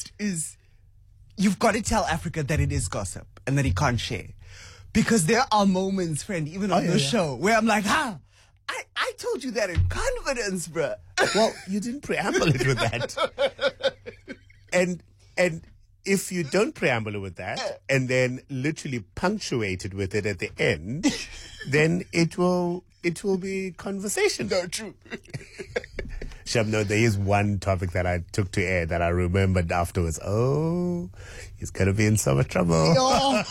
honest, is you've got to tell Africa that it is gossip and that he can't share. Because there are moments, friend, even on the show, where I'm like, I told you that in confidence, bruh. Well, you didn't preamble it with that. And if you don't preamble it with that and then literally punctuate it with it at the end, then it will be conversation. No, true. Shab, no, there is one topic that I took to air that I remembered afterwards. Oh, he's going to be in so much trouble. Oh.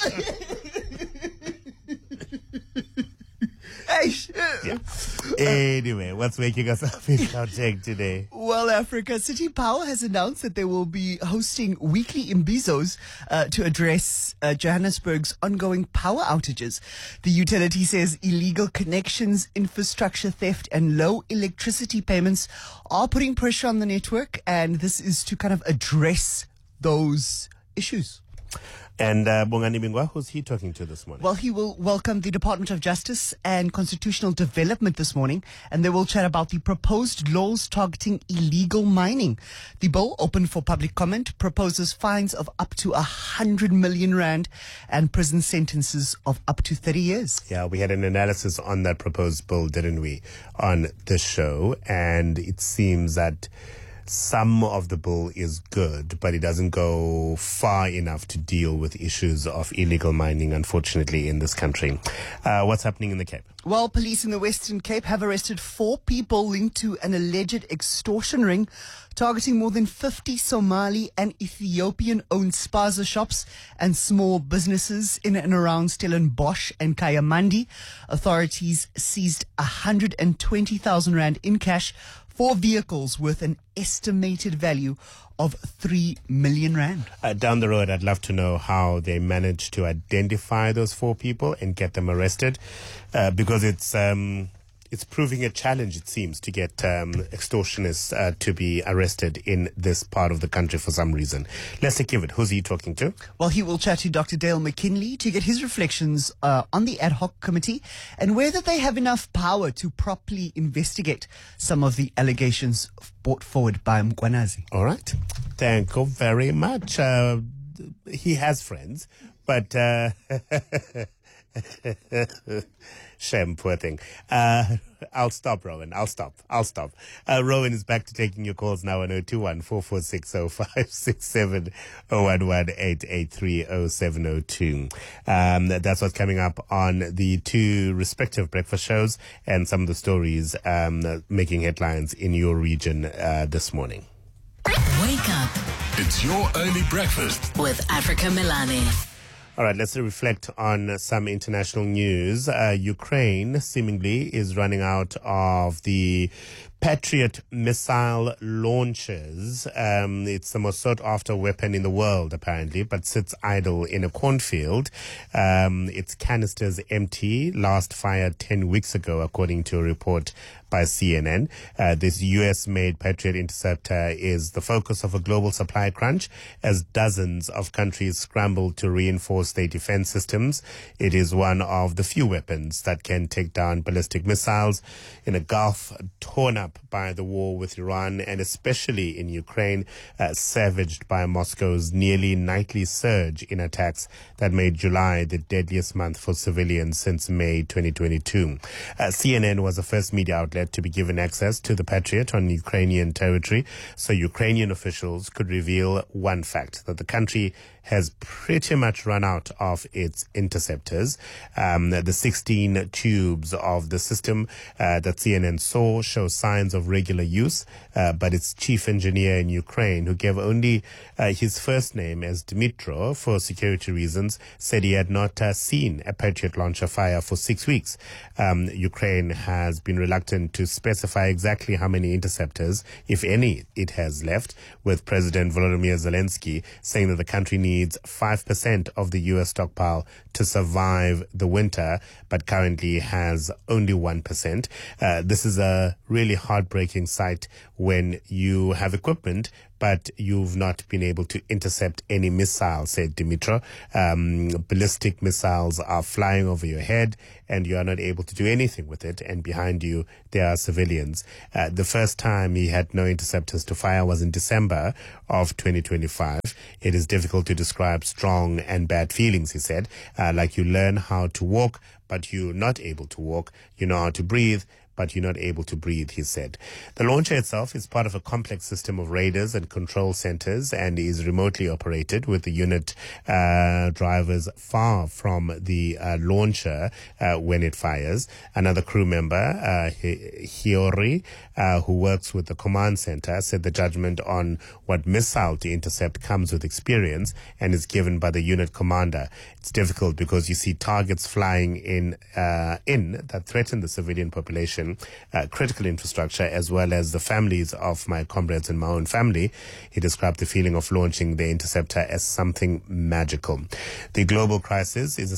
Hey, shit. Yeah. Anyway, what's making us up in Gauteng today? Well, Africa City Power has announced that they will be hosting weekly imbizos to address Johannesburg's ongoing power outages. The utility says illegal connections, infrastructure theft, and low electricity payments are putting pressure on the network, and this is to kind of address those issues. And Bongani Bingwa, who's he talking to this morning? Well, he will welcome the Department of Justice and Constitutional Development this morning, and they will chat about the proposed laws targeting illegal mining. The bill, open for public comment, proposes fines of up to 100 million rand and prison sentences of up to 30 years. Yeah, we had an analysis on that proposed bill, didn't we, on the show, and it seems that some of the bill is good, but it doesn't go far enough to deal with issues of illegal mining, unfortunately, in this country. What's happening in the Cape? Well, police in the Western Cape have arrested 4 people linked to an alleged extortion ring targeting more than 50 Somali and Ethiopian-owned spaza shops and small businesses in and around Stellenbosch and Kayamandi. Authorities seized 120,000 rand in cash, 4 vehicles worth an estimated value of 3 million rand. Down the road, I'd love to know how they managed to identify those 4 people and get them arrested, because it's proving a challenge, it seems, to get extortionists to be arrested in this part of the country for some reason. Let's give it. Who's he talking to? Well, he will chat to Dr. Dale McKinley to get his reflections on the ad hoc committee and whether they have enough power to properly investigate some of the allegations brought forward by Mkwanazi. All right. Thank you very much. He has friends, but shame, poor thing. I'll stop, Rowan. I'll stop. Rowan is back to taking your calls now on 021 446 0567 011 883 0702. That's what's coming up on the 2 respective breakfast shows and some of the stories making headlines in your region this morning. Wake up. It's your early breakfast With Africa Milani. All right, let's reflect on some international news. Ukraine seemingly is running out of the Patriot missile launchers. It's the most sought-after weapon in the world, apparently, but sits idle in a cornfield. Its canisters empty, last fired 10 weeks ago, according to a report by CNN. This U.S.-made Patriot interceptor is the focus of a global supply crunch as dozens of countries scramble to reinforce their defense systems. It is one of the few weapons that can take down ballistic missiles in a Gulf torn up by the war with Iran, and especially in Ukraine, savaged by Moscow's nearly nightly surge in attacks that made July the deadliest month for civilians since May 2022. CNN was the first media outlet to be given access to the Patriot on Ukrainian territory, so Ukrainian officials could reveal one fact, that the country has pretty much run out of its interceptors. The 16 tubes of the system that CNN saw show signs of regular use, but its chief engineer in Ukraine, who gave only his first name as Dmitro for security reasons, said he had not seen a Patriot launcher fire for 6 weeks. Ukraine has been reluctant to specify exactly how many interceptors, if any, it has left, with President Volodymyr Zelensky saying that the country needs 5% of the U.S. stockpile to survive the winter, but currently has only 1%. This is a really heartbreaking sight when you have equipment but you've not been able to intercept any missiles, said Dimitro. Ballistic missiles are flying over your head and you are not able to do anything with it, and behind you there are civilians. The first time he had no interceptors to fire was in December of 2025. It is difficult to describe strong and bad feelings, he said, like you learn how to walk, but you're not able to walk. You know how to breathe, but you're not able to breathe, he said. The launcher itself is part of a complex system of radars and control centers and is remotely operated, with the unit drivers far from the launcher when it fires. Another crew member, Hiori, who works with the command center, said the judgment on what missile to intercept comes with experience and is given by the unit commander. It's difficult because you see targets flying in that threaten the civilian population, critical infrastructure, as well as the families of my comrades and my own family. He described the feeling of launching the interceptor as something magical. The global crisis is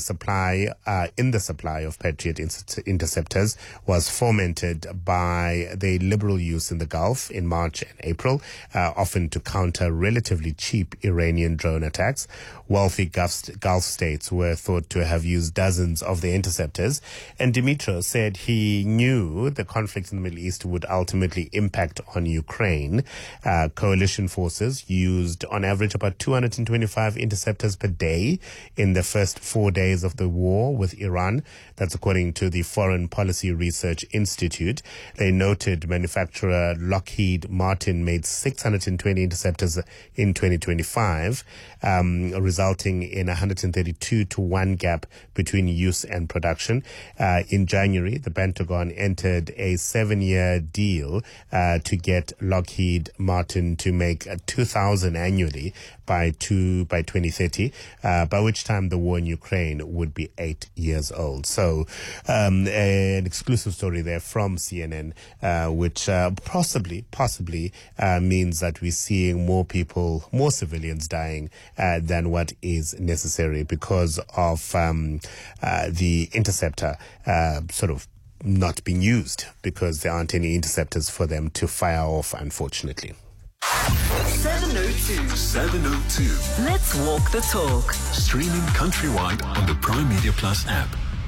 in the supply of Patriot interceptors was fomented by the liberal use in the Gulf in March and April, often to counter relatively cheap Iranian drone attacks. Wealthy Gulf states were thought to have used dozens of the interceptors, and Dimitro said he knew the conflict in the Middle East would ultimately impact on Ukraine. Coalition forces used on average about 225 interceptors per day in the first 4 days of the war with Iran. That's according to the Foreign Policy Research Institute. They noted manufacturer Lockheed Martin made 620 interceptors in 2025, resulting in 132 to 1 gap between use and production. In January, the Pentagon entered a 7-year deal to get Lockheed Martin to make 2,000 annually by 2030, by which time the war in Ukraine would be 8 years old. So an exclusive story there from CNN, which possibly means that we're seeing more civilians dying than what is necessary because of the interceptor sort of not being used, because there aren't any interceptors for them to fire off, unfortunately. 702. Let's walk the talk. Streaming countrywide on the Prime Media Plus app.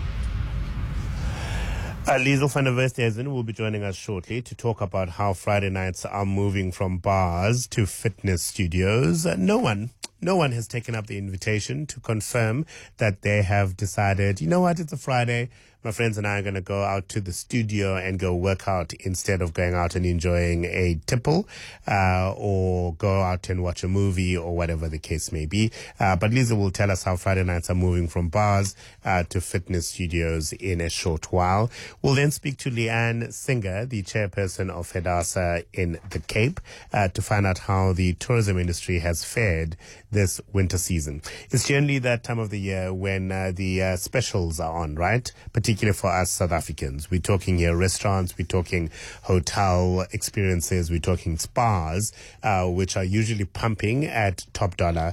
Liesl van der Westhuizen will be joining us shortly to talk about how Friday nights are moving from bars to fitness studios. No one has taken up the invitation to confirm that they have decided, you know what, it's a Friday. My friends and I are going to go out to the studio and go work out instead of going out and enjoying a tipple, or go out and watch a movie or whatever the case may be. But Lisa will tell us how Friday nights are moving from bars to fitness studios in a short while. We'll then speak to Leanne Singer, the chairperson of Hedasa in the Cape, to find out how the tourism industry has fared this winter season. It's generally that time of the year when the specials are on, right? Particularly for us South Africans. We're talking here restaurants, we're talking hotel experiences, we're talking spas, which are usually pumping at top dollar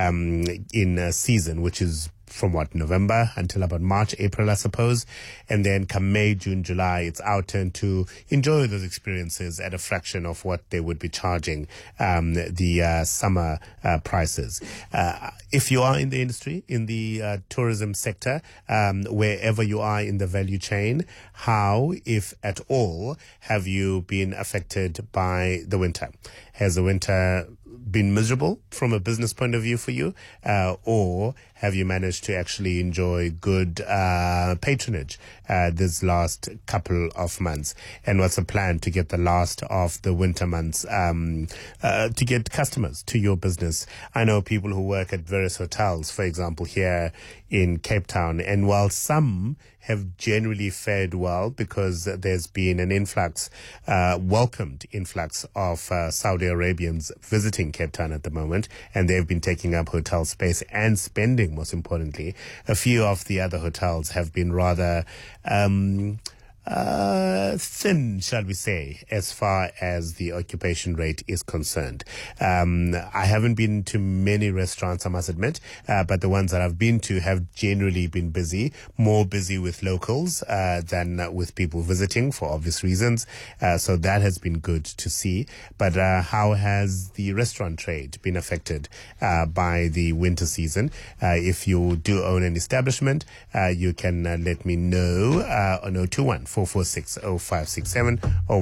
in season, which is from November until about March, April, I suppose. And then come May, June, July, it's our turn to enjoy those experiences at a fraction of what they would be charging the summer prices. If you are in the industry, in the tourism sector, wherever you are in the value chain, how, if at all, have you been affected by the winter? Has the winter been miserable from a business point of view for you, or have you managed to actually enjoy good patronage this last couple of months? And what's the plan to get the last of the winter months, to get customers to your business? I know people who work at various hotels, for example, here in Cape Town, and while some have generally fared well because there's been an welcomed influx of Saudi Arabians visiting Cape Town at the moment, and they've been taking up hotel space and spending, most importantly. A few of the other hotels have been rather thin, shall we say, as far as the occupation rate is concerned. I haven't been to many restaurants, I must admit, but the ones that I've been to have generally been busy, more busy with locals than with people visiting for obvious reasons. So that has been good to see. But how has the restaurant trade been affected by the winter season? If you do own an establishment, you can let me know on 021 446 0567 or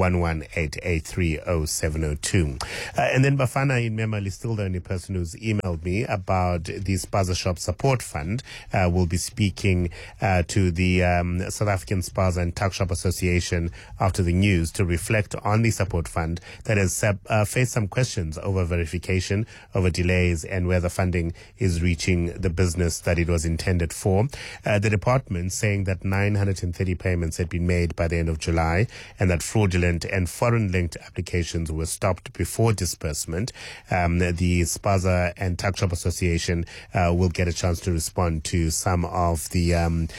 1188830702. And then Bafana in Memali is still the only person who's emailed me about the Spaza Shop Support Fund. We'll be speaking to the South African Spaza and Tuck Shop Association after the news to reflect on the support fund that has faced some questions over verification, over delays, and whether funding is reaching the business that it was intended for. The department saying that 930 payments had been made by the end of July and that fraudulent and foreign-linked applications were stopped before disbursement. The Spaza and Tuck Shop Association will get a chance to respond to some of the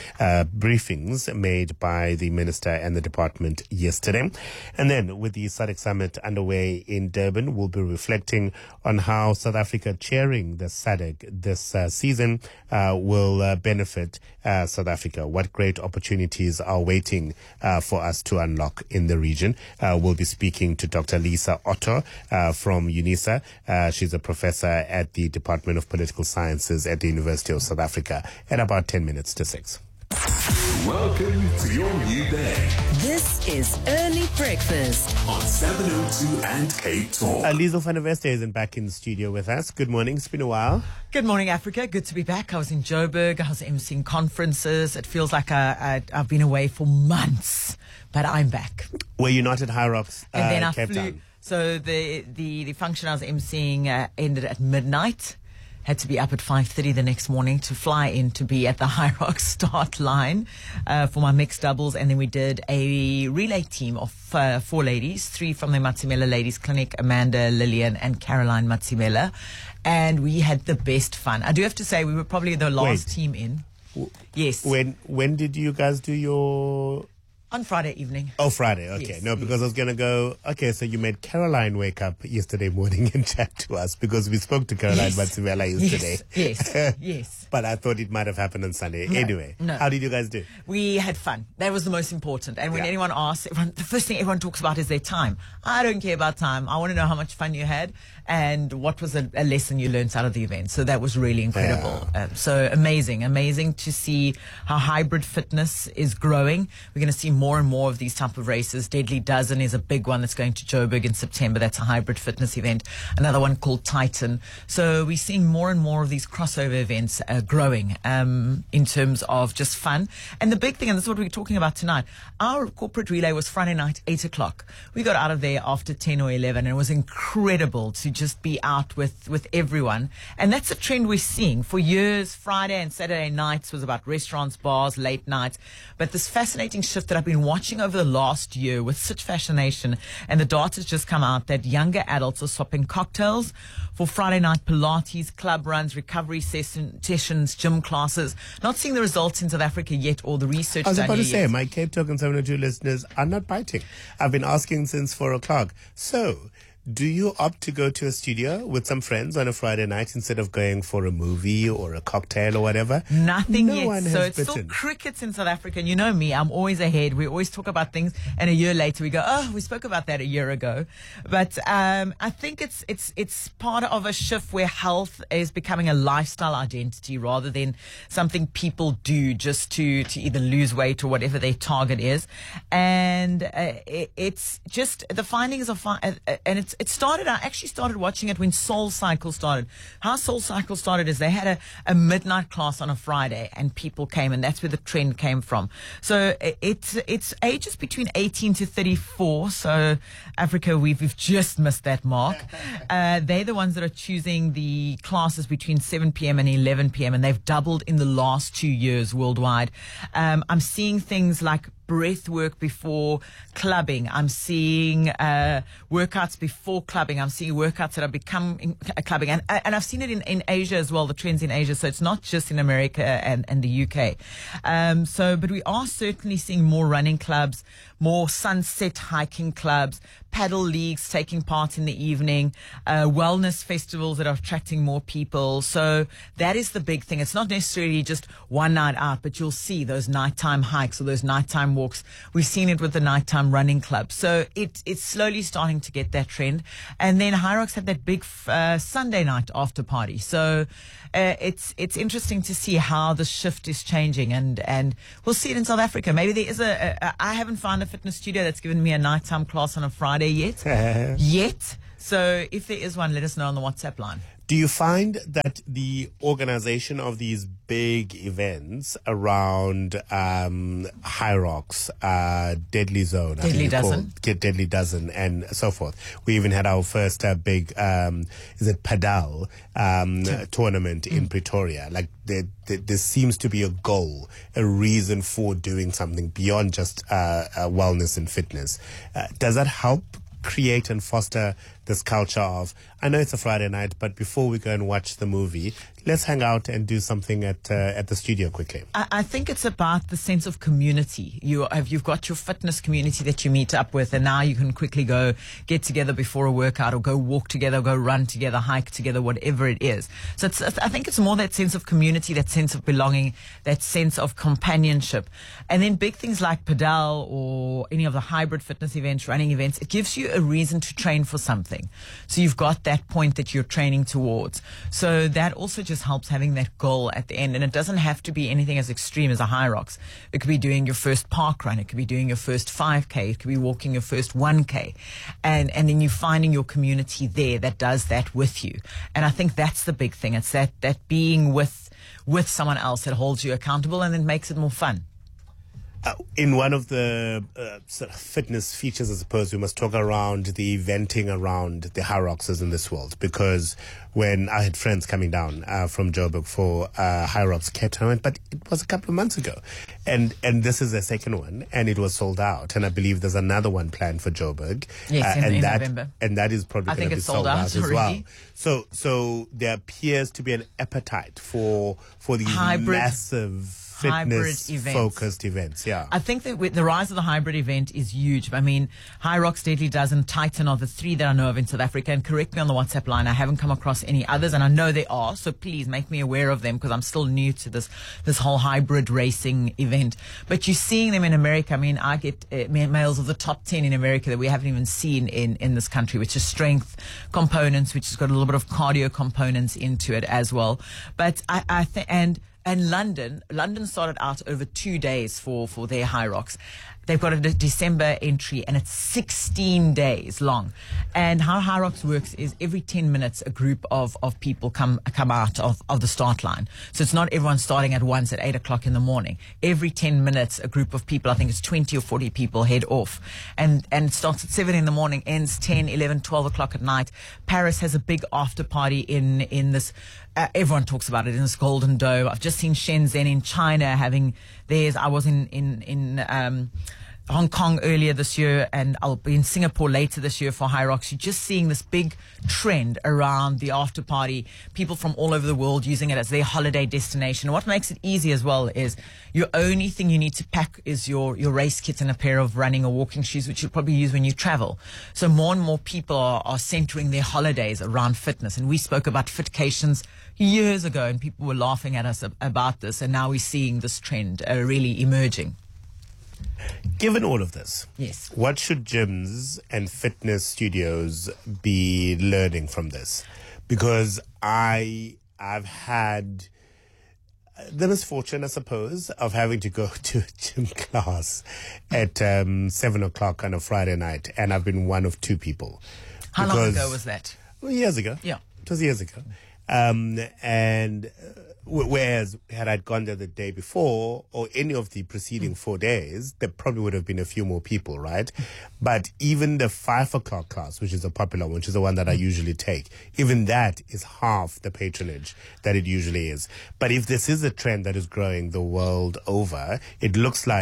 briefings made by the minister and the department yesterday. And then with the SADC summit underway in Durban, we'll be reflecting on how South Africa chairing the SADC this season will benefit South Africa. What great opportunities are waiting for us to unlock in the region. We'll be speaking to Dr. Lisa Otto from UNISA. She's a professor at the Department of Political Sciences at the University of South Africa at about 10 minutes to 6. Welcome to your new day This is Early Breakfast. on 702 and Cape Talk. Liesl van der Weste isn't back in the studio with us. Good morning. It's been a while. Good morning, Africa. Good to be back. I was in Joburg. I was emceeing conferences. It feels like I've been away for months, but I'm back. Were you not at High Rocks, And then I Cape flew. Town? So the function I was emceeing ended at midnight. Had to be up at 5:30 the next morning to fly in to be at the High Rock start line for my mixed doubles. And then we did a relay team of 4 ladies, 3 from the Matsimela Ladies Clinic, Amanda, Lillian, and Caroline Matsimela. And we had the best fun. I do have to say we were probably the last team in. Yes. When did you guys do your... On Friday evening. Oh, Friday. Okay. Yes, No, because I was going to go, okay, so you made Caroline wake up yesterday morning and chat to us because we spoke to Caroline Matsimela yesterday. Yes. Yes. But I thought it might have happened on Sunday. No, Anyway, no. how did you guys do? We had fun. That was the most important. And when Yeah. anyone asks, the first thing everyone talks about is their time. I don't care about time. I want to know how much fun you had and what was a lesson you learned out of the event. So that was really incredible. So amazing to see how hybrid fitness is growing. We're going to see more and more of these type of races. Deadly Dozen is a big one that's going to Joburg in September. That's a hybrid fitness event. Another one called Titan. So we're seeing more and more of these crossover events growing in terms of just fun. And the big thing, and this is what we're talking about tonight, our corporate relay was Friday night, 8 o'clock. We got out of there after 10 or 11, and it was incredible to just be out with everyone. And that's a trend we're seeing. For years, Friday and Saturday nights was about restaurants, bars, late nights. But this fascinating shift that I've been watching over the last year with such fascination, and the data's just come out that younger adults are swapping cocktails for Friday night Pilates, club runs, recovery sessions, gym classes. Not seeing the results in South Africa yet, or the research I was done about to here say, yet. my Cape Talk and 702 listeners are not biting. I've been asking since 4 o'clock. So, do you opt to go to a studio with some friends on a Friday night instead of going for a movie or a cocktail or whatever? Nothing No yet. one So has it's still bitten. crickets in South Africa. And you know me, I'm always ahead. We always talk about things, and a year later we go, oh, we spoke about that a year ago. But I think it's part of a shift where health is becoming a lifestyle identity rather than something people do just to either lose weight or whatever their target is. And it's just the findings of and it started. I actually started watching it when Soul Cycle started. How Soul Cycle started is they had a midnight class on a Friday, and people came, and that's where the trend came from. So it's ages between 18 to 34. So Africa, we've just missed that mark. They're the ones that are choosing the classes between 7 p.m. and 11 p.m. and they've doubled in the last 2 years worldwide. I'm seeing things like breath work before clubbing. I'm seeing workouts before clubbing. I'm seeing workouts that have become clubbing. And I've seen it in Asia as well, the trends in Asia. So it's not just in America and the UK. But we are certainly seeing more running clubs, more sunset hiking clubs, paddle leagues taking part in the evening, wellness festivals that are attracting more people. So that is the big thing. It's not necessarily just one night out, but you'll see those nighttime hikes or those nighttime walks. We've seen it with the nighttime running club. So it's slowly starting to get that trend. And then Hyrox had that big Sunday night after party. So it's interesting to see how the shift is changing, and we'll see it in South Africa. Maybe there is I haven't found a fitness studio that's given me a nighttime class on a Friday yet. So if there is one, let us know on the WhatsApp line. Do you find that the organization of these big events around Hyrox, Deadly Zone, Deadly Dozen, and so forth? We even had our first big, is it Padel tournament in Pretoria? Like there seems to be a goal, a reason for doing something beyond just wellness and fitness. Does that help create and foster this culture of, I know it's a Friday night, but before we go and watch the movie, let's hang out and do something at the studio quickly? I think it's about the sense of community. You've got your fitness community that you meet up with, and now you can quickly go get together before a workout, or go walk together, go run together, hike together, whatever it is. So I think it's more that sense of community, that sense of belonging, that sense of companionship. And then big things like Padel or any of the hybrid fitness events, running events, it gives you a reason to train for something. So you've got that point that you're training towards. So that also just helps having that goal at the end. And it doesn't have to be anything as extreme as a Hyrox. It could be doing your first park run. It could be doing your first 5K. It could be walking your first 1K. And then you're finding your community there that does that with you. And I think that's the big thing. It's that being with someone else that holds you accountable and then makes it more fun. In one of the sort of fitness features, I suppose, we must talk around the eventing around the Hyroxes in this world. Because when I had friends coming down from Joburg for Hyrox Cape Town, but it was a couple of months ago. And this is the second one, and it was sold out. And I believe there's another one planned for Joburg. Yes, in November. And that is probably going to be sold out as already. well. So there appears to be an appetite for these massive fitness-focused events, yeah. I think that the rise of the hybrid event is huge. I mean, Hyrox, Deadly Dozen, Titan are the three that I know of in South Africa. And correct me on the WhatsApp line, I haven't come across any others, and I know there are. So please make me aware of them, because I'm still new to this whole hybrid racing event. But you're seeing them in America. I mean, I get mails of the top 10 in America that we haven't even seen in this country, which is strength components, which has got a little bit of cardio components into it as well. But I think, and London started out over 2 days for their Hyrox. They've got a December entry, and it's 16 days long. And how Hyrox works is every 10 minutes, a group of people come out of the start line. So it's not everyone starting at once at 8 o'clock in the morning. Every 10 minutes, a group of people, I think it's 20 or 40 people, head off. And it starts at 7 in the morning, ends 10, 11, 12 o'clock at night. Paris has a big after party in this, everyone talks about it, in this Golden Dome. I've just seen Shenzhen in China having theirs. I was in Hong Kong earlier this year, and I'll be in Singapore later this year for Hyrox. You're just seeing this big trend around the after party, people from all over the world using it as their holiday destination. And what makes it easy as well is your only thing you need to pack is your race kit and a pair of running or walking shoes, which you'll probably use when you travel. So more and more people are centering their holidays around fitness. And we spoke about Fitcations years ago, and people were laughing at us about this, and now we're seeing this trend really emerging. Given all of this, yes, what should gyms and fitness studios be learning from this? Because I've had the misfortune, I suppose, of having to go to a gym class at 7 o'clock on a Friday night, and I've been one of two people. How long ago was that? Well, years ago. Yeah. It was years ago. Whereas had I gone there the day before or any of the preceding 4 days, there probably would have been a few more people, right? But even the 5 o'clock class, which is a popular one, which is the one that I usually take, even that is half the patronage that it usually is. But if this is a trend that is growing the world over, it looks like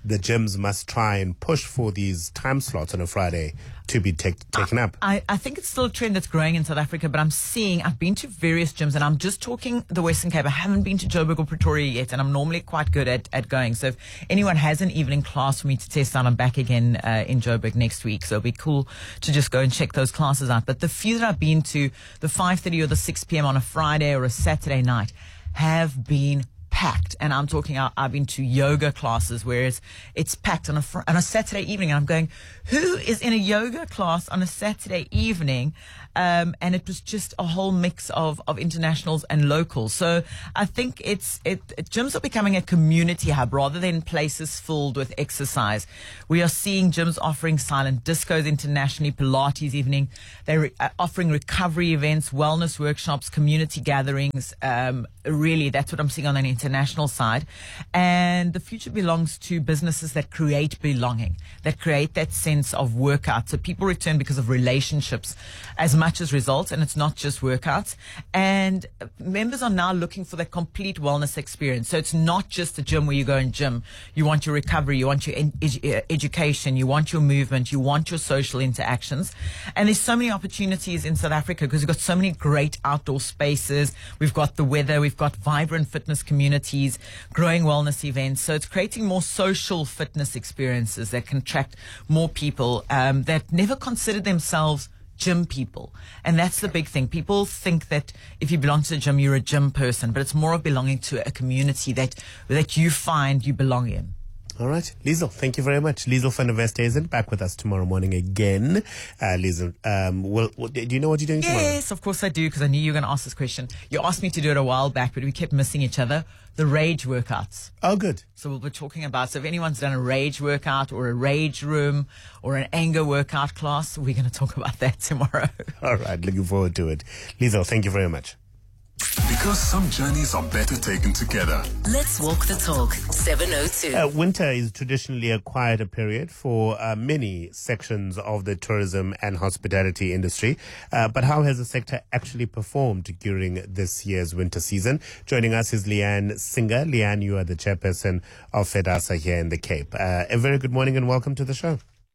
the gyms must try and push for these time slots on a Friday to be taken up. I think it's still a trend that's growing in South Africa, but I've been to various gyms, and I'm just talking the Western Cape. I haven't been to Joburg or Pretoria yet, and I'm normally quite good at going. So if anyone has an evening class for me to test out, I'm back again in Joburg next week. So it'll be cool to just go and check those classes out. But the few that I've been to, the 5:30 or the 6 p.m. on a Friday or a Saturday night, have been packed. And I'm talking, I've been to yoga classes where it's packed on a Saturday evening, and I'm going, who is in a yoga class on a Saturday evening? And it was just a whole mix of internationals and locals. So I think gyms are becoming a community hub rather than places filled with exercise. We are seeing gyms offering silent discos internationally, Pilates evening. They're offering recovery events, wellness workshops, community gatherings. Really, that's what I'm seeing on an international side. And the future belongs to businesses that create belonging, that create that sense of workout. So people return because of relationships as much as results, and it's not just workouts. And members are now looking for that complete wellness experience. So it's not just a gym where you go and gym. You want your recovery, you want your education, you want your movement, you want your social interactions. And there's so many opportunities in South Africa because we've got so many great outdoor spaces. We've got the weather, we've got vibrant fitness communities, growing wellness events. So it's creating more social fitness experiences that can attract more people that never considered themselves gym people. And that's the big thing. People think that if you belong to a gym, you're a gym person, but it's more of belonging to a community that you find you belong in. All right. Liesl, thank you very much. Liesl van der Westhuizen back with us tomorrow morning again. Liesl, do you know what you're doing tomorrow? Yes, of course I do, because I knew you were going to ask this question. You asked me to do it a while back, but we kept missing each other. The rage workouts. Oh, good. So we'll be talking about, so if anyone's done a rage workout or a rage room or an anger workout class, we're going to talk about that tomorrow. All right. Looking forward to it. Liesl, thank you very much. Because some journeys are better taken together. Let's walk the talk. 702. Winter is traditionally a quieter period for many sections of the tourism and hospitality industry. But how has the sector actually performed during this year's winter season? Joining us is Leanne Singer. Leanne, you are the chairperson of FEDASA here in the Cape. A very good morning and welcome to the show.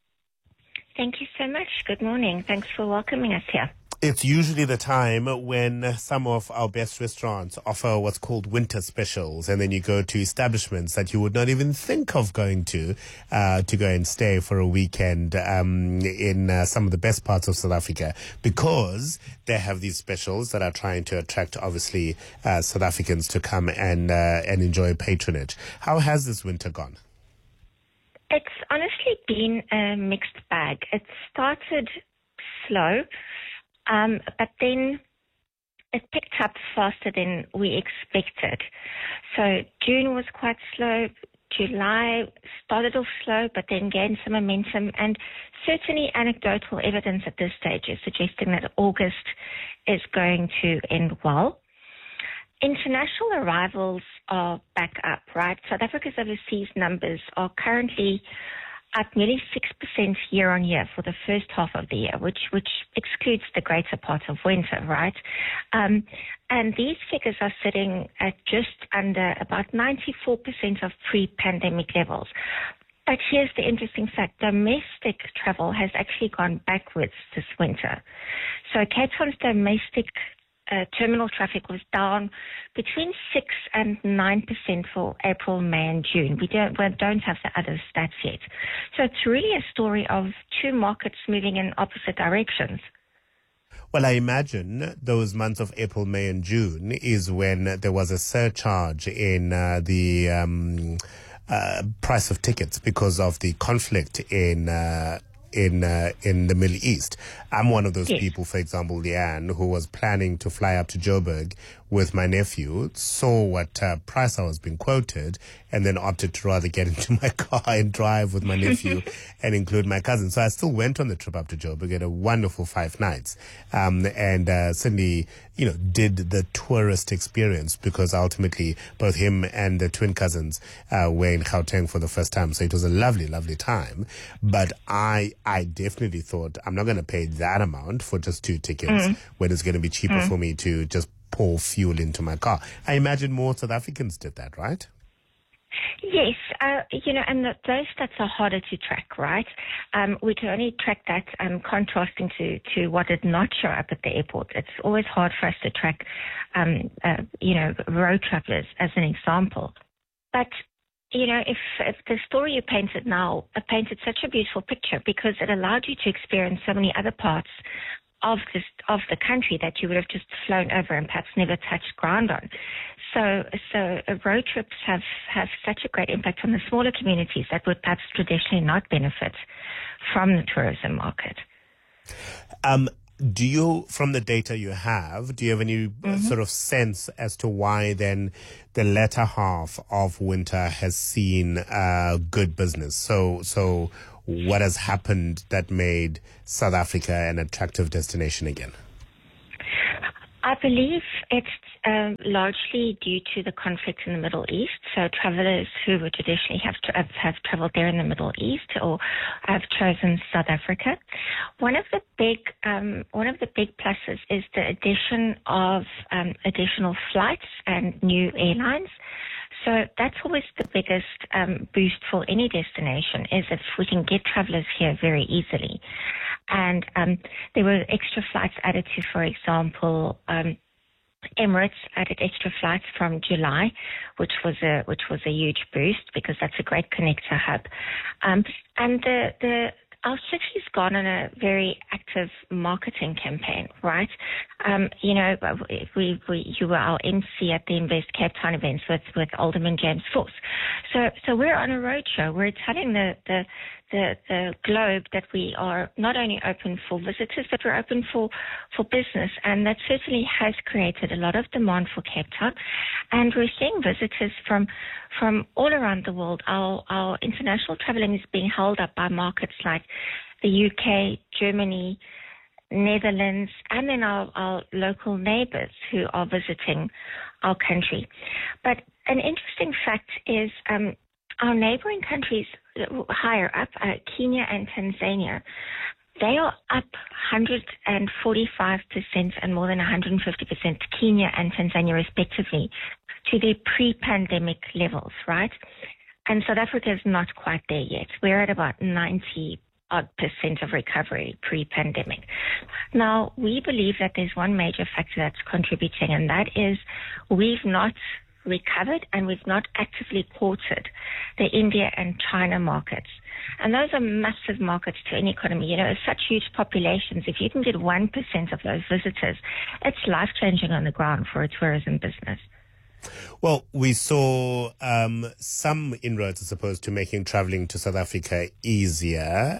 Thank you so much. Good morning. Thanks for welcoming us here. It's usually the time when some of our best restaurants offer what's called winter specials, and then you go to establishments that you would not even think of going to go and stay for a weekend in some of the best parts of South Africa, because they have these specials that are trying to attract, obviously, South Africans to come and enjoy patronage. How has this winter gone? It's honestly been a mixed bag. It started slow. But then it picked up faster than we expected. So June was quite slow. July started off slow, but then gained some momentum. And certainly anecdotal evidence at this stage is suggesting that August is going to end well. International arrivals are back up, right? South Africa's overseas numbers are currently up nearly 6% year on year for the first half of the year, which excludes the greater part of winter, right? And these figures are sitting at just under about 94% of pre-pandemic levels. But here's the interesting fact. Domestic travel has actually gone backwards this winter. So Cape Town's domestic terminal traffic was down between 6 and 9% for April, May, and June. We don't have the other stats yet. So it's really a story of two markets moving in opposite directions. Well, I imagine those months of April, May, and June is when there was a surcharge in the price of tickets because of the conflict in the Middle East. I'm one of those people, for example, Leanne, who was planning to fly up to Joburg with my nephew, saw what price I was being quoted, and then opted to rather get into my car and drive with my nephew and include my cousin. So I still went on the trip up to Joburg, had a wonderful 5 nights, and certainly, did the tourist experience, because ultimately both him and the twin cousins were in Gauteng for the first time. So it was a lovely, lovely time. But I definitely thought, I'm not going to pay that amount for just 2 tickets when it's going to be cheaper for me to just pour fuel into my car. I imagine more South Africans did that, right? Yes, and those stats are harder to track, right? We can only track that contrasting to what did not show up at the airport. It's always hard for us to track, road travelers as an example. But, if the story you painted now painted such a beautiful picture because it allowed you to experience so many other parts of the country that you would have just flown over and perhaps never touched ground on. So road trips have such a great impact on the smaller communities that would perhaps traditionally not benefit from the tourism market. Do you, from the data you have, do you have any sort of sense as to why then the latter half of winter has seen good business? So what has happened that made South Africa an attractive destination again? I believe it's largely due to the conflict in the Middle East. So travelers who would traditionally have traveled there in the Middle East or have chosen South Africa. One of the big pluses is the addition of additional flights and new airlines. So that's always the biggest boost for any destination is if we can get travelers here very easily. And there were extra flights added to, for example, Emirates added extra flights from July, which was a huge boost because that's a great connector hub. And our city's gone on a very active marketing campaign, right? You were our MC at the Invest Cape Town events with Alderman James Force. So we're on a roadshow. We're telling the globe that we are not only open for visitors, but we're open for business. And that certainly has created a lot of demand for Cape Town. And we're seeing visitors from all around the world. Our international traveling is being held up by markets like the UK, Germany, Netherlands, and then our local neighbors who are visiting our country. But an interesting fact is our neighboring countries higher up, Kenya and Tanzania, they are up 145% and more than 150%, Kenya and Tanzania respectively, to their pre-pandemic levels, right? And South Africa is not quite there yet. We're at about 90% of recovery pre-pandemic. Now, we believe that there's one major factor that's contributing, and that is we've not recovered and we've not actively courted the India and China markets. And those are massive markets to any economy. Such huge populations. If you can get 1% of those visitors, it's life-changing on the ground for a tourism business. Well, we saw some inroads, I suppose, to making traveling to South Africa easier.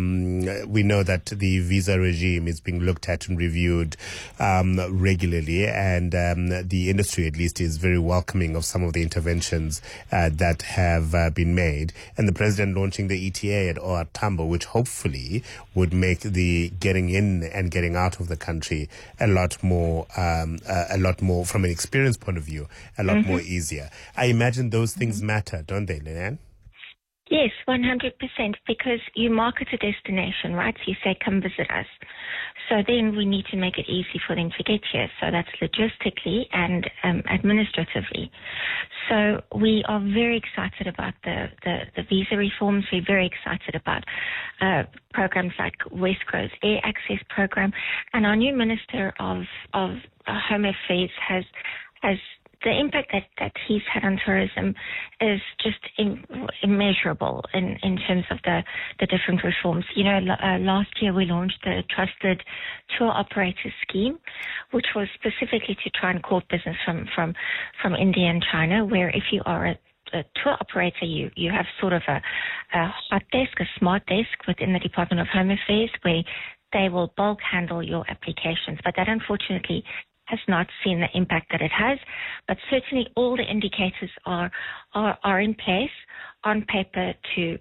We know that the visa regime is being looked at and reviewed regularly, and the industry, at least, is very welcoming of some of the interventions that have been made. And the president launching the ETA at OR Tambo, which hopefully would make the getting in and getting out of the country a lot more from an experience point of view, a lot more easier. I imagine those things matter, don't they, Leanne? Yes, 100%, because you market a destination, right? So you say, come visit us. So then we need to make it easy for them to get here. So that's logistically and administratively. So we are very excited about the visa reforms. We're very excited about programs like West Coast Air Access Program. And our new Minister of Home Affairs has the impact that he's had on tourism is just immeasurable in terms of the different reforms. Last year we launched the Trusted Tour Operator Scheme, which was specifically to try and court business from India and China, where if you are a tour operator, you have sort of a hot desk, a smart desk within the Department of Home Affairs where they will bulk handle your applications. But that unfortunately has not seen the impact that it has, but certainly all the indicators are in place on paper to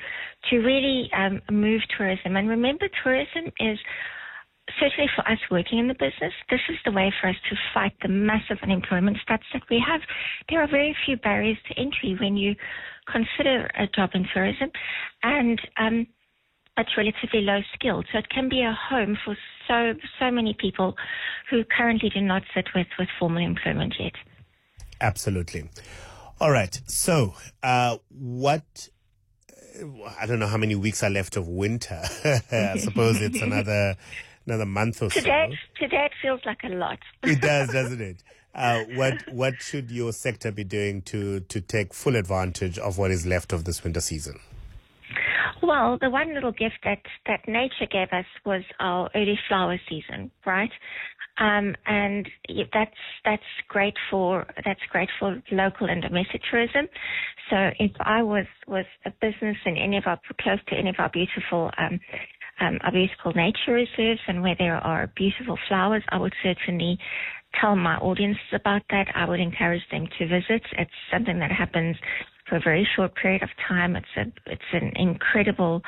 really move tourism. And remember, tourism is certainly for us working in the business. This is the way for us to fight the massive unemployment stats that we have. There are very few barriers to entry when you consider a job in tourism, and it's relatively low skilled. So it can be a home for so many people who currently do not sit with formal employment yet. Absolutely. All right. So, what? I don't know how many weeks are left of winter. I suppose it's another month or so. Today it feels like a lot. It does, doesn't it? What should your sector be doing to take full advantage of what is left of this winter season? Well, the one little gift that nature gave us was our early flower season, right? And that's great for local and domestic tourism. So if I was a business in close to any of our beautiful nature reserves and where there are beautiful flowers, I would certainly tell my audiences about that. I would encourage them to visit. It's something that happens for a very short period of time. It's an incredible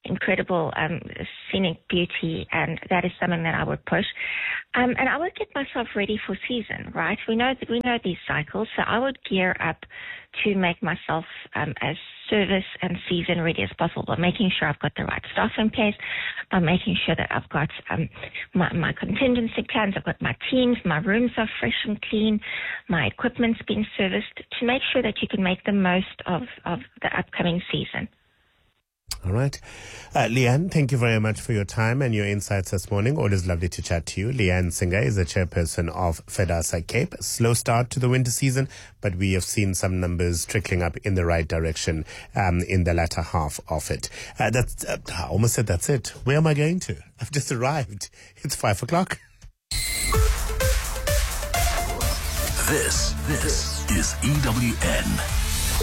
scenic beauty, and that is something that I would push. And I would get myself ready for season, right? We know these cycles, so I would gear up to make myself as service and season ready as possible, by making sure I've got the right staff in place, by making sure that I've got my contingency plans, I've got my teams, my rooms are fresh and clean, my equipment's been serviced, to make sure that you can make the most of the upcoming season. All right. Leanne, thank you very much for your time and your insights this morning. Always lovely to chat to you. Leanne Singer is the chairperson of FEDASA Cape. A slow start to the winter season, but we have seen some numbers trickling up in the right direction in the latter half of it. I almost said that's it. Where am I going to? I've just arrived. It's 5 o'clock. This is EWN.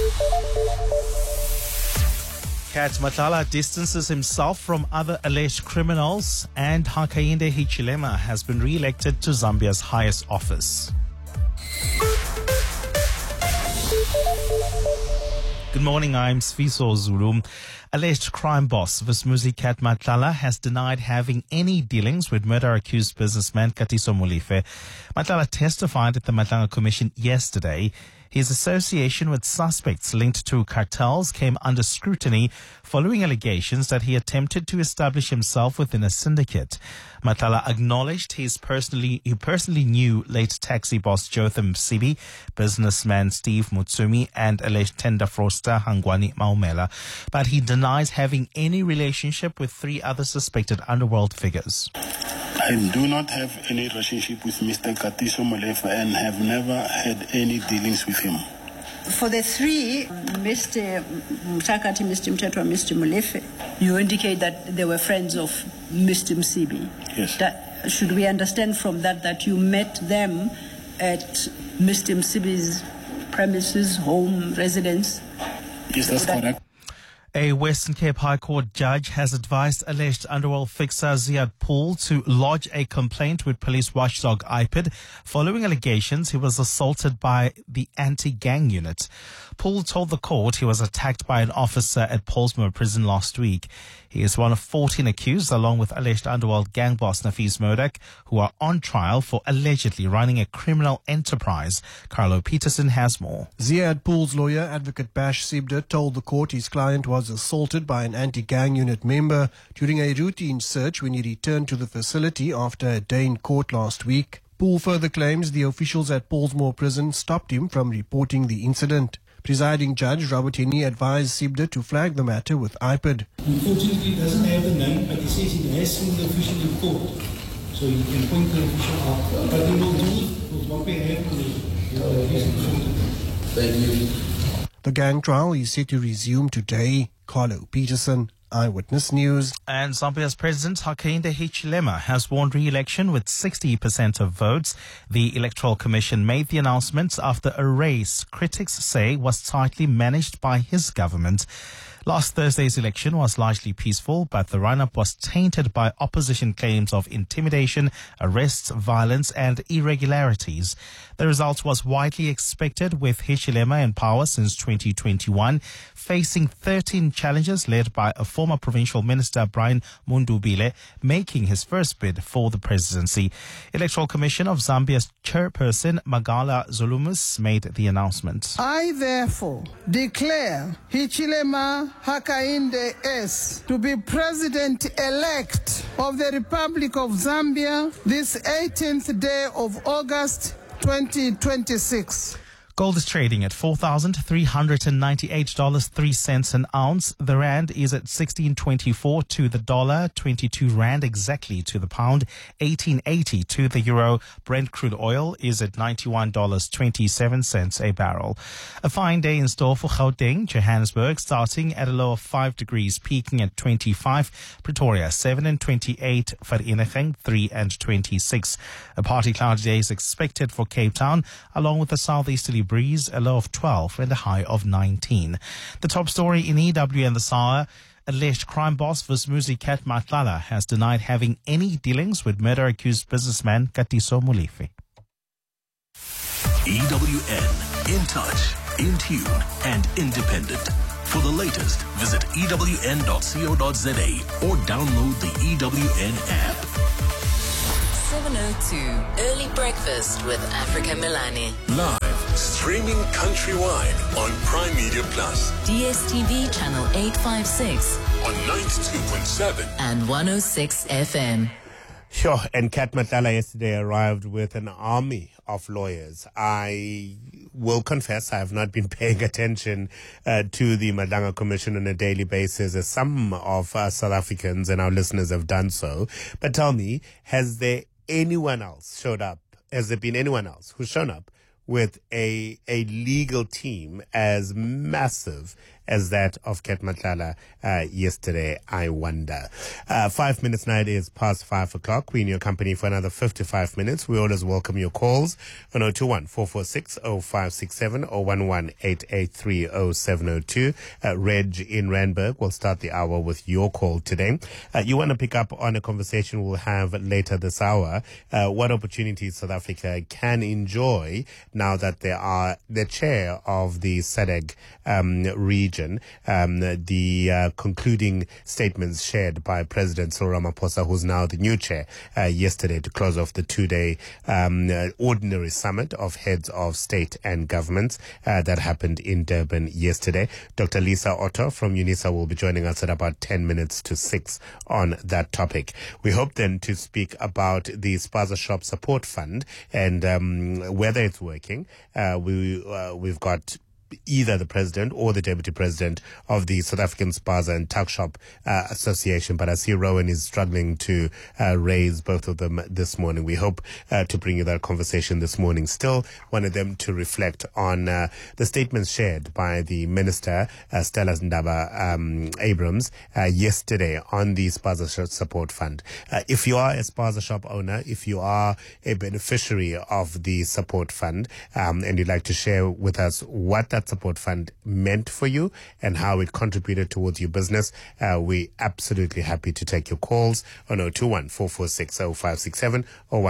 Kat Matlala distances himself from other alleged criminals, and Hakainde Hichilema has been re-elected to Zambia's highest office. Good morning, I'm Sfiso Zulu. Alleged crime boss Vismuzi Kat Matlala has denied having any dealings with murder-accused businessman Katiso Molefe. Matlala testified at the Matlanga Commission yesterday. His association with suspects linked to cartels came under scrutiny following allegations that he attempted to establish himself within a syndicate. Matlala acknowledged he personally knew late taxi boss Jotham Msibi, businessman Steve Mutsumi, and alleged tender fraudster Hangwani Maumela, but he denies having any relationship with three other suspected underworld figures. I do not have any relationship with Mr. Katiso Molefe and have never had any dealings with him. For the three, Mr. Mtakati, Mr. Mtetwa, Mr. Molefe, you indicate that they were friends of Mr. Msibi. Yes. Should we understand from that you met them at Mr. Msibi's premises, home, residence? Yes, that's correct. A Western Cape High Court judge has advised alleged underworld fixer Ziad Pool to lodge a complaint with police watchdog IPID following allegations he was assaulted by the anti-gang unit. Pool told the court he was attacked by an officer at Pollsmoor prison last week. He is one of 14 accused, along with alleged underworld gang boss Nafis Murdoch, who are on trial for allegedly running a criminal enterprise. Carlo Peterson has more. Ziad Pool's lawyer, Advocate Bash Sibda, told the court his client was assaulted by an anti-gang unit member during a routine search when he returned to the facility after a day in court last week. Pool further claims the officials at Pollsmoor prison stopped him from reporting the incident. Presiding Judge Robert Henney advised Sibda to flag the matter with IPID. Unfortunately, it doesn't have the name, but he says it has seen the official in court. So you can point the official out. But he will do it with what we have on the official. Thank you. The gang trial is set to resume today. Carlo Peterson, Eyewitness News. And Zambia's President Hakainde Hichilema has won re-election with 60% of votes. The Electoral Commission made the announcement after a race critics say was tightly managed by his government. Last Thursday's election was largely peaceful, but the run-up was tainted by opposition claims of intimidation, arrests, violence and irregularities. The result was widely expected, with Hichilema in power since 2021, facing 13 challenges led by a former provincial minister, Brian Mundubile, making his first bid for the presidency. Electoral Commission of Zambia's chairperson, Magala Zulumus, made the announcement. I therefore declare Hichilema Hakainde S to be President-elect of the Republic of Zambia this 18th day of August 2026. Gold is trading at $4,398.03 an ounce. The rand is at 16.24 to the dollar, 22 rand exactly to the pound, 18.80 to the euro. Brent crude oil is at $91.27 a barrel. A fine day in store for Gauteng, Johannesburg, starting at a low of 5 degrees, peaking at 25. Pretoria 7 and 28. Vereeniging 3 and 26. A partly cloudy day is expected for Cape Town, along with a southeasterly breeze, a low of 12 and a high of 19. The top story in EW and the SAR. Alleged crime boss Vismusi Kat Matlala has denied having any dealings with murder-accused businessman Katiso Molefe. EWN, in touch, in tune, and independent. For the latest, visit ewn.co.za or download the EWN app. 702 Early Breakfast with Africa Milani. Live, streaming countrywide on Prime Media Plus. DSTV channel 856 on 92.7 and 106 FM. Sure, and Kat Matlala yesterday arrived with an army of lawyers. I will confess I have not been paying attention to the Madanga Commission on a daily basis, as some of South Africans and our listeners have done so. But tell me, has there anyone else showed up? Has there been anyone else who's shown up with a legal team as massive as that of Kat Matlala yesterday, I wonder. 5 minutes now, it is past 5 o'clock. We're in your company for another 55 minutes. We always welcome your calls on 021-446-0567 or 11-883-0702. Reg in Randburg will start the hour with your call today. You want to pick up on a conversation we'll have later this hour. What opportunities South Africa can enjoy now that they are the chair of the SADC region. The concluding statements shared by President Cyril Ramaphosa, who's now the new chair, yesterday to close off the 2-day ordinary summit of heads of state and governments that happened in Durban yesterday. Dr. Lisa Otto from UNISA will be joining us at about 10 minutes to 6 on that topic. We hope then to speak about the Spaza Shop Support Fund and whether it's working. We've got either the president or the deputy president of the South African Spaza and Tuck Shop Association, but I see Rowan is struggling to raise both of them this morning. We hope to bring you that conversation this morning. Still wanted them to reflect on the statements shared by the Minister, Stella Ndaba Abrams, yesterday on the Spaza Support Fund. If you are a Spaza Shop owner, if you are a beneficiary of the support fund, and you'd like to share with us what that support fund meant for you and how it contributed towards your business, we're absolutely happy to take your calls on 021-446-0567 or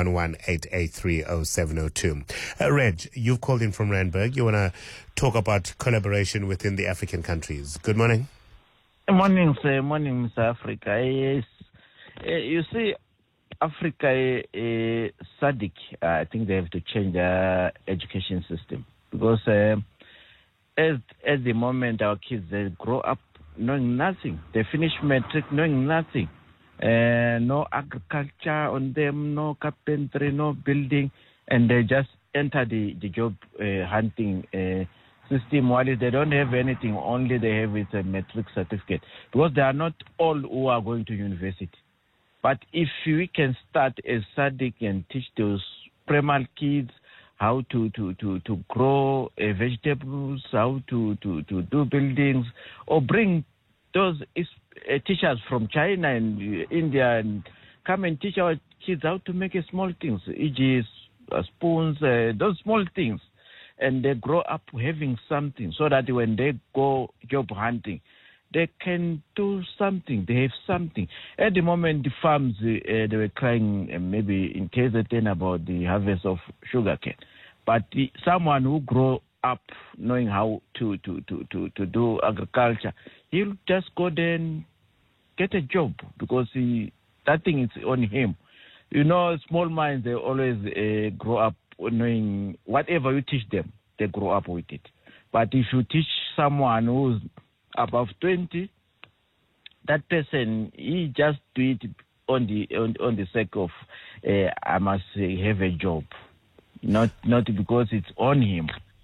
11-883-0702. Reg, you've called in from Randburg. You want to talk about collaboration within the African countries. Good morning. Morning, sir. Morning, Mr. Africa. Yes. You see, Africa, SADC, I think they have to change their education system because at the moment our kids, they grow up knowing nothing. They finish matric knowing nothing. No agriculture on them, no carpentry, no building, and they just enter the job hunting system. While they don't have anything, only they have it a matric certificate, because they are not all who are going to university. But if we can start as SADC and teach those primal kids how to grow vegetables, how to do buildings, or bring those teachers from China and India and come and teach our kids how to make small things, e.g. spoons, those small things, and they grow up having something so that when they go job hunting, they can do something. They have something. At the moment, the farms, they were crying maybe in KZN about the harvest of sugarcane. But someone who grow up knowing how to do agriculture, he'll just go there and get a job because that thing is on him. You know, small minds, they always grow up knowing whatever you teach them, they grow up with it. But if you teach someone who's above 20, that person, he just do it on the sake of I must have a job, not because it's on him.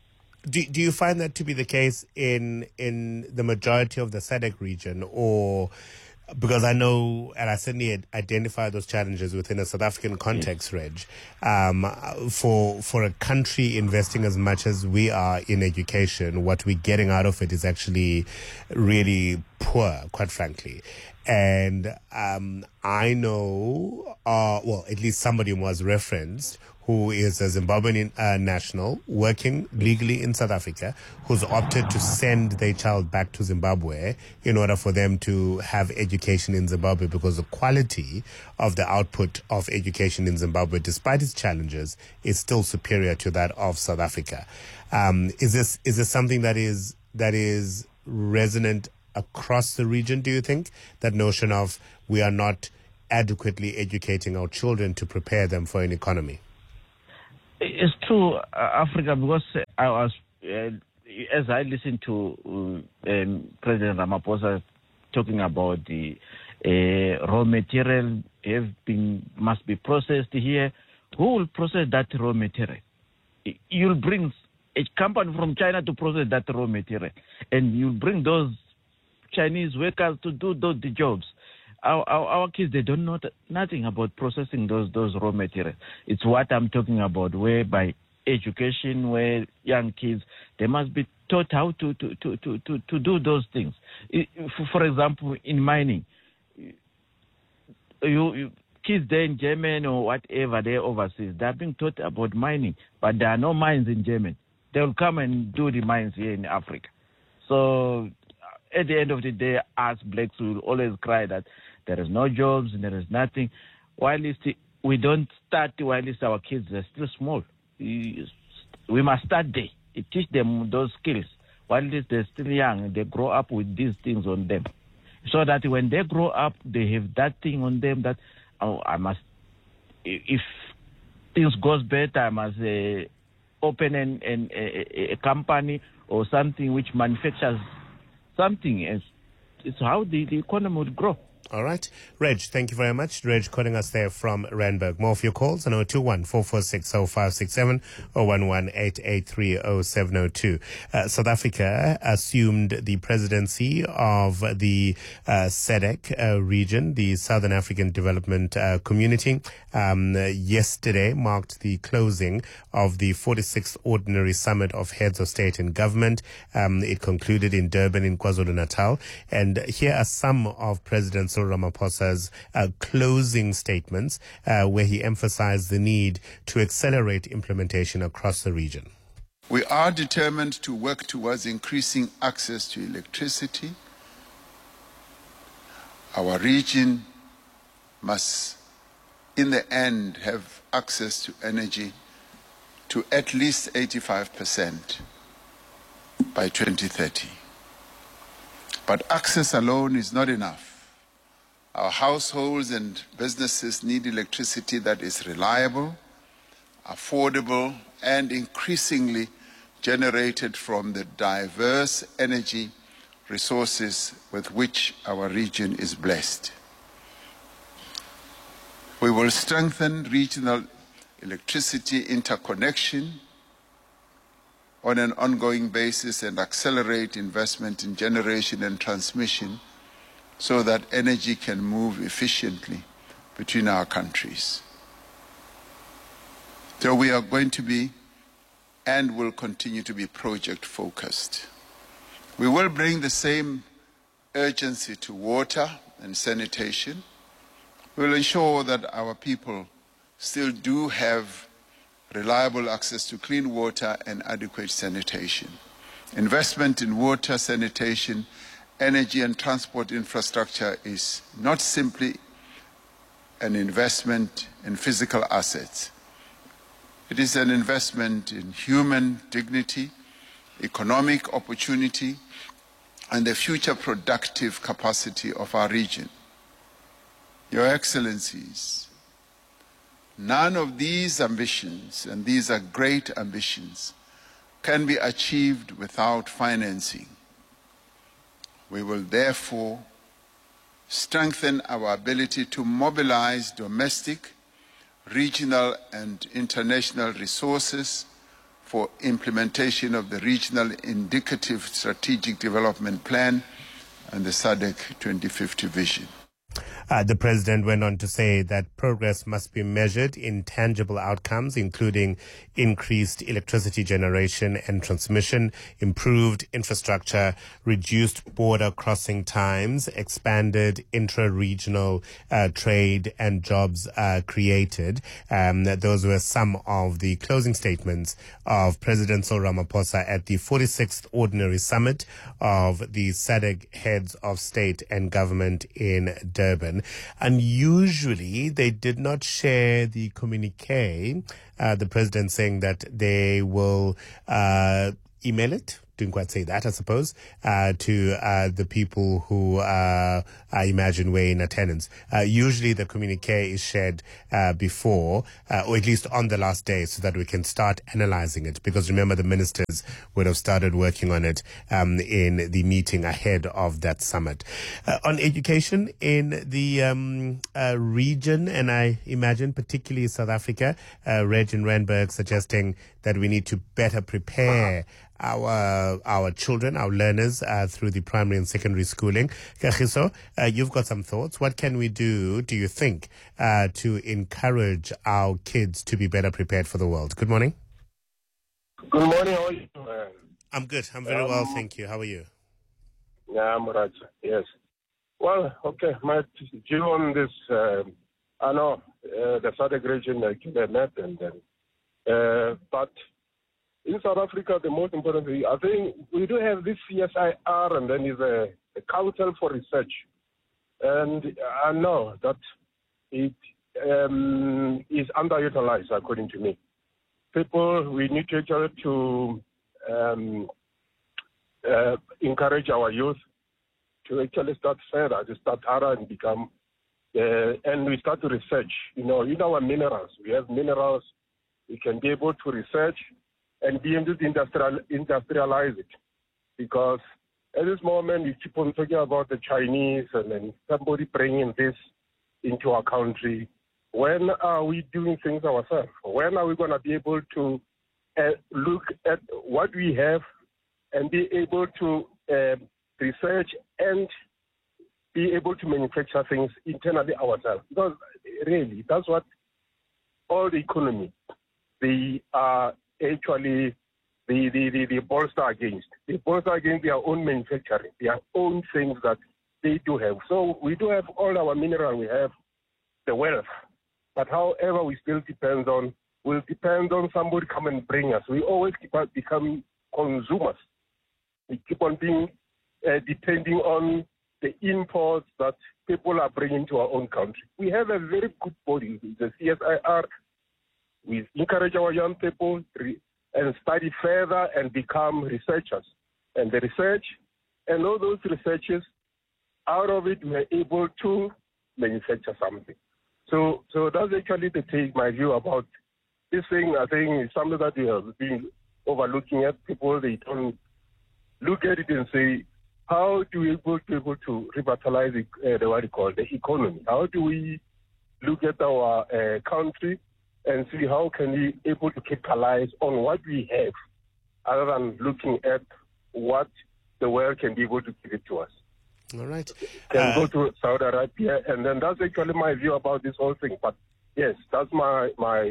Do you find that to be the case in the majority of the SADC region, or because I know, and I certainly identify those challenges within a South African context, Reg, for a country investing as much as we are in education, what we're getting out of it is actually really poor, quite frankly. And I know, well, at least somebody was referenced who is a Zimbabwean national working legally in South Africa, who's opted to send their child back to Zimbabwe in order for them to have education in Zimbabwe, because the quality of the output of education in Zimbabwe, despite its challenges, is still superior to that of South Africa. Is this something that is resonant across the region, do you think? That notion of we are not adequately educating our children to prepare them for an economy? It's true, Africa, because I was, as I listened to President Ramaphosa talking about the raw material must be processed here. Who will process that raw material? You'll bring a company from China to process that raw material, and you'll bring those Chinese workers to do the jobs. Our kids, they don't know nothing about processing those raw materials. It's what I'm talking about, whereby education, where young kids, they must be taught how to do those things. For example, in mining, kids there in Yemen or whatever, they're overseas, they're being taught about mining, but there are no mines in Yemen. They'll come and do the mines here in Africa. So at the end of the day, us blacks will always cry that there is no jobs and there is nothing. While we don't start while our kids are still small. We must start there. Teach them those skills. While they're still young, they grow up with these things on them. So that when they grow up, they have that thing on them that, if things goes better, I must open a company or something which manufactures something. It's how the economy would grow. All right. Reg, thank you very much. Reg calling us there from Randburg. More of your calls on 021-446-0567 or 118830702. South Africa assumed the presidency of the SADC region, the Southern African Development Community. Yesterday marked the closing of the 46th Ordinary Summit of Heads of State and Government. It concluded in Durban in KwaZulu-Natal. And here are some of President Cyril Ramaphosa's closing statements, where he emphasized the need to accelerate implementation across the region. We are determined to work towards increasing access to electricity. Our region must, in the end, have access to energy to at least 85% by 2030. But access alone is not enough. Our households and businesses need electricity that is reliable, affordable, and increasingly generated from the diverse energy resources with which our region is blessed. We will strengthen regional electricity interconnection on an ongoing basis and accelerate investment in generation and transmission so that energy can move efficiently between our countries. So we are going to be and will continue to be project-focused. We will bring the same urgency to water and sanitation. We will ensure that our people still do have reliable access to clean water and adequate sanitation. Investment in water, sanitation, energy and transport infrastructure is not simply an investment in physical assets. It is an investment in human dignity, economic opportunity, and the future productive capacity of our region. Your Excellencies, none of these ambitions, and these are great ambitions, can be achieved without financing. We will therefore strengthen our ability to mobilize domestic, regional, and international resources for implementation of the Regional Indicative Strategic Development Plan and the SADC 2050 vision. The president went on to say that progress must be measured in tangible outcomes, including increased electricity generation and transmission, improved infrastructure, reduced border crossing times, expanded intra-regional trade and jobs created. Those were some of the closing statements of President Cyril Ramaphosa at the 46th Ordinary Summit of the SADC Heads of State and Government in Durban. Unusually, they did not share the communique, the president saying that they will email it. Didn't quite say that, I suppose, to the people who I imagine were in attendance. Usually the communique is shared before, or at least on the last day, so that we can start analyzing it. Because remember, the ministers would have started working on it in the meeting ahead of that summit. On education in the region, and I imagine particularly South Africa, Regin Randburg suggesting that we need to better prepare our children, our learners, through the primary and secondary schooling. Kagiso, you've got some thoughts. What can we do you think, to encourage our kids to be better prepared for the world? Good morning. Good morning. How are you? I'm good. I'm very well, thank you. How are you? Yeah, I'm right. Yes. Well, okay. My view on this, I know the SADC region met, and but in South Africa, the most important thing, I think we do have this CSIR, and then is a Council for Research. And I know that it is underutilized, according to me. We need to actually encourage our youth to actually start further, to start harder and become, and we start to research. In our minerals, we have minerals, we can be able to research and be able to industrialize it. Because at this moment, we keep on talking about the Chinese and then somebody bringing this into our country. When are we doing things ourselves? When are we going to be able to look at what we have and be able to research and be able to manufacture things internally ourselves? Because really, that's what all the economy, they are actually the bolster against. They bolster against their own manufacturing, their own things that they do have. So we do have all our mineral, we have the wealth. But however, we still will depend on somebody come and bring us. We always keep on becoming consumers. We keep on being depending on the imports that people are bringing to our own country. We have a very good body, the CSIR. We encourage our young people and study further and become researchers. And the research and all those researches, out of it, we are able to manufacture something. So that's actually my view about this thing. I think it's something that we have been overlooking at. People, they don't look at it and say, how do we be able to revitalize the economy? How do we look at our country and see how can we able to capitalize on what we have, other than looking at what the world can be able to give it to us. All right. Can go to Saudi Arabia, and then that's actually my view about this whole thing. But yes, that's my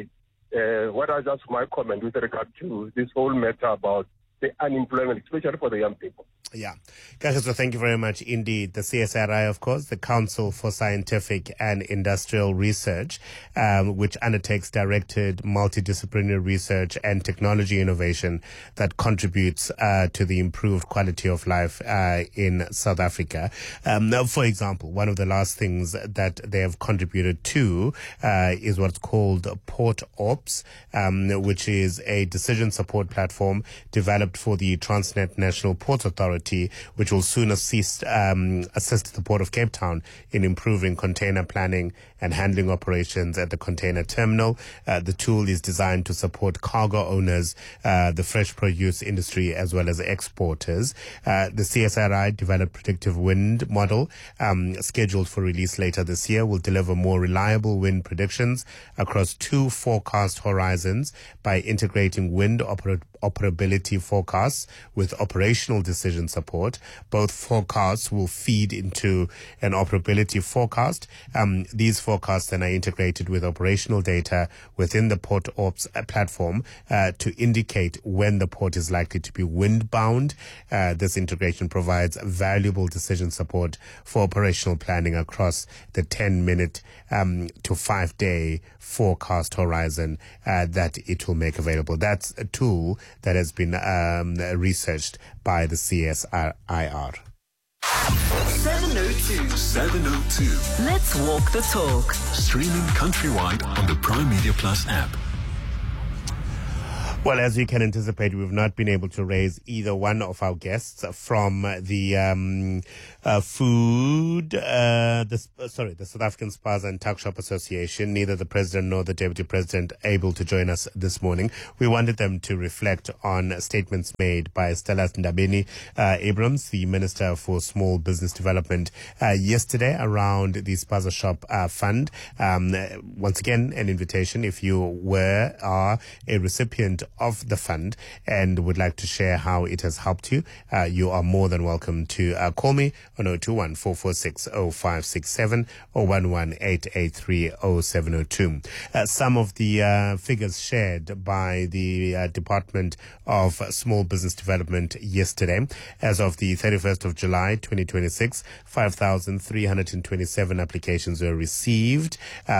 comment with regard to this whole matter about the unemployment, especially for the young people. Yeah. Kagiso, thank you very much indeed. The CSIR, of course, the Council for Scientific and Industrial Research, which undertakes directed multidisciplinary research and technology innovation that contributes to the improved quality of life in South Africa. Now, for example, one of the last things that they have contributed to is what's called Port Ops, which is a decision support platform developed for the Transnet National Ports Authority Authority, which will soon assist the Port of Cape Town in improving container planning and handling operations at the container terminal. The tool is designed to support cargo owners, the fresh produce industry, as well as exporters. The CSIRO developed predictive wind model, scheduled for release later this year, will deliver more reliable wind predictions across 2 forecast horizons by integrating wind operability forecasts with operational decision support. Both forecasts will feed into an operability forecast. These forecasts then are integrated with operational data within the Port Ops platform to indicate when the port is likely to be wind-bound. This integration provides valuable decision support for operational planning across the 10-minute to 5-day forecast horizon that it will make available. That's a tool that has been researched by the CSIRO. 702. Let's walk the talk. Streaming countrywide on the Prime Media Plus app. Well, as you can anticipate, we've not been able to raise either one of our guests from the the South African Spas and Tuck Shop Association. Neither the president nor the deputy president able to join us this morning. We wanted them to reflect on statements made by Stella Ndabeni-Abrahams, the Minister for Small Business Development, yesterday around the Spaza Shop Fund. Once again, an invitation if you are a recipient of the fund and would like to share how it has helped you, you are more than welcome to call me on 021 446 0567 or 11883 0702. Some of the figures shared by the Department of Small Business Development yesterday. As of the 31st of July 2026, 5,327 applications were received.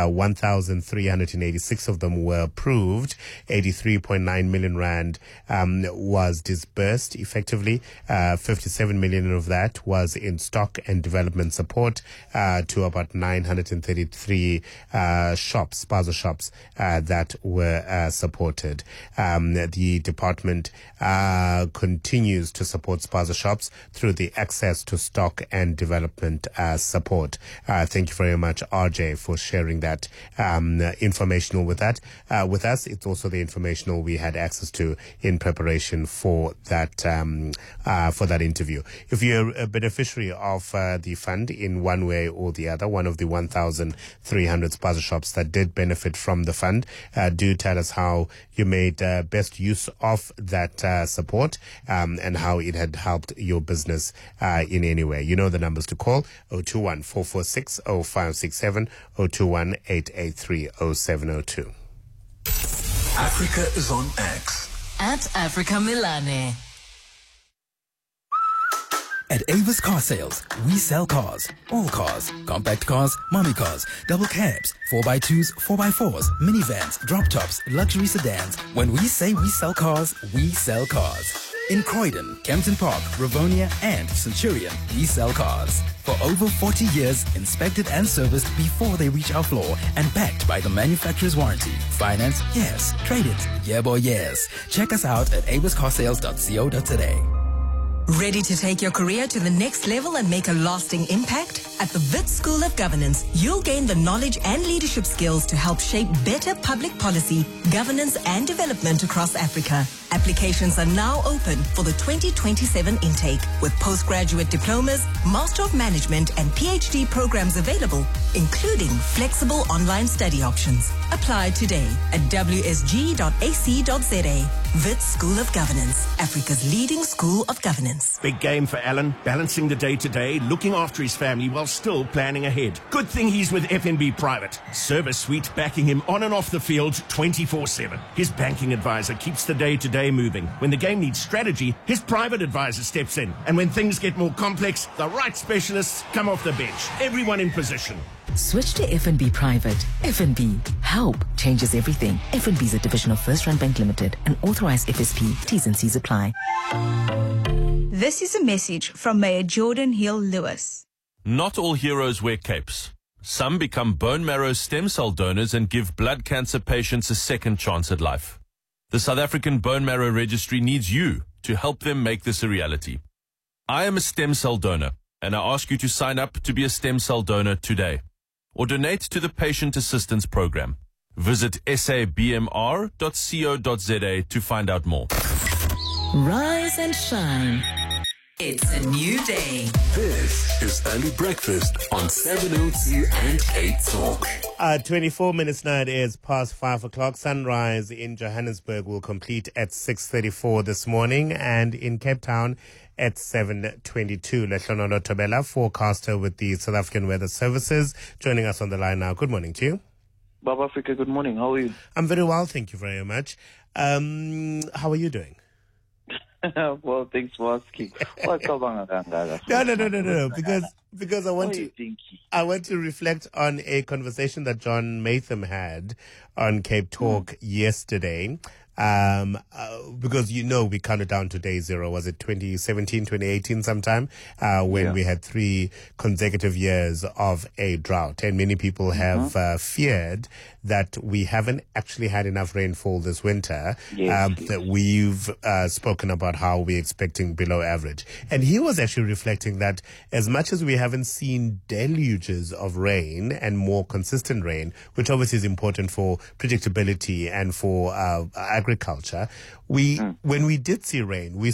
1,386 of them were approved. 83.9 million rand was disbursed effectively. 57 million of that was in stock and development support to about 933 shops, Spaza shops that were supported. The department continues to support Spaza shops through the access to stock and development support. Thank you very much, RJ, for sharing that informational with us. It's also the informational we had access to in preparation for that interview. If you're a beneficiary of the fund in one way or the other, one of the 1,300 Spaza shops that did benefit from the fund, do tell us how you made best use of that support and how it had helped your business in any way. You know the numbers to call: 021 446 0567, 021 883 0702. Africa is on X. At Africa Milane. At Avis Car Sales, we sell cars. All cars. Compact cars, mommy cars, double cabs, 4x2s, 4x4s, minivans, drop tops, luxury sedans. When we say we sell cars, we sell cars. In Croydon, Kempton Park, Rivonia, and Centurion, we sell cars. For over 40 years, inspected and serviced before they reach our floor and backed by the manufacturer's warranty. Finance? Yes. Trade it? Yeah, boy, yes. Check us out at aviscarsales.co.za. Ready to take your career to the next level and make a lasting impact? At the Wits School of Governance, you'll gain the knowledge and leadership skills to help shape better public policy, governance and development across Africa. Applications are now open for the 2027 intake, with postgraduate diplomas, Master of Management and PhD programs available, including flexible online study options. Apply today at wsg.ac.za. Wits School of Governance, Africa's leading school of governance. Big game for Alan, balancing the day-to-day, looking after his family while still planning ahead. Good thing he's with FNB Private. Service suite backing him on and off the field 24/7. His banking advisor keeps the day-to-day moving. When the game needs strategy, his private advisor steps in. And when things get more complex, the right specialists come off the bench. Everyone in position. Switch to FNB Private. FNB. Help changes everything. FNB is a division of First Rand Bank Limited, an authorized FSP. T's and C's apply. This is a message from Mayor Jordan Hill Lewis. Not all heroes wear capes. Some become bone marrow stem cell donors and give blood cancer patients a second chance at life. The South African Bone Marrow Registry needs you to help them make this a reality. I am a stem cell donor, and I ask you to sign up to be a stem cell donor today, or donate to the Patient Assistance Program. Visit sabmr.co.za to find out more. Rise and shine. It's a new day. This is Early Breakfast on 702 and Cape Talk. 24 minutes now, it is past 5 o'clock. Sunrise in Johannesburg will complete at 6:34 this morning, and in Cape Town at 7:22. Lehlonololo Tobela, forecaster with the South African Weather Services, joining us on the line now. Good morning to you. Baba Africa, good morning. How are you? I'm very well, thank you very much. How are you doing? Well, thanks for asking. No, because I want to reflect on a conversation that John Matham had on Cape Talk yesterday. Because we counted down to day zero. Was it 2017, 2018 sometime? When we had 3 consecutive years of a drought. And many people have feared that we haven't actually had enough rainfall this winter. That we've spoken about how we're expecting below average. And he was actually reflecting that as much as we haven't seen deluges of rain and more consistent rain, which obviously is important for predictability and for agriculture, when we did see rain, we